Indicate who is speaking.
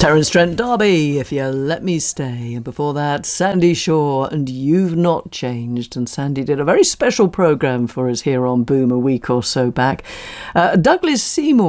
Speaker 1: Terence Trent D'Arby, If You Let Me Stay. And before that, Sandy Shaw and You've Not Changed. And Sandy did a very special programme for us here on Boom a week or so back. Douglas Seymour